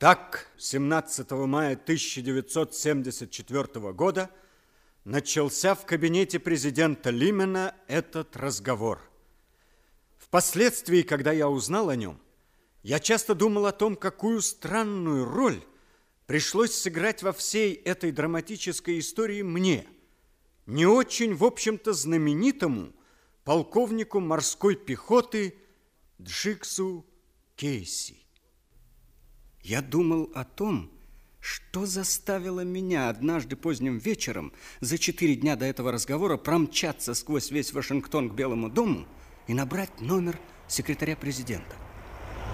Так, 17 мая 1974 года начался в кабинете президента Лимена этот разговор. Впоследствии, когда я узнал о нем, я часто думал о том, какую странную роль пришлось сыграть во всей этой драматической истории мне, не очень, в общем-то, знаменитому полковнику морской пехоты Джиксу Кейси. Я думал о том, что заставило меня однажды поздним вечером, за 4 дня до этого разговора, промчаться сквозь весь Вашингтон к Белому дому и набрать номер секретаря президента.